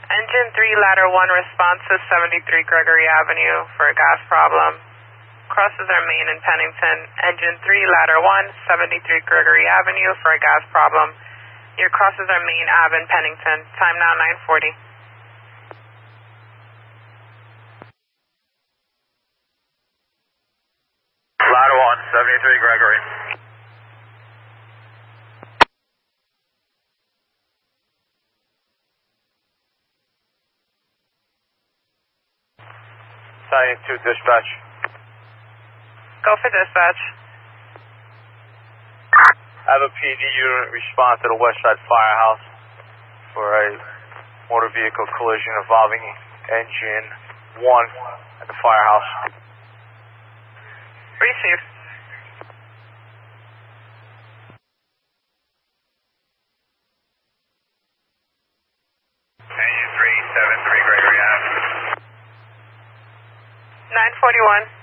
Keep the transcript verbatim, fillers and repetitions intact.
Engine three, ladder one, response to seventy-three Gregory Avenue for a gas problem. Crosses our main in Pennington. Engine three, ladder one, seventy-three Gregory Avenue for a gas problem. Your crosses our main Ave in Pennington. Time now nine forty. Ladder one, seventy-three Gregory. Signing two, dispatch. Go for dispatch. I have a P D unit respond to the Westside Firehouse for a motor vehicle collision involving engine one at the firehouse. Receive. Engine three, seven three Gregory Avenue. nine forty-one.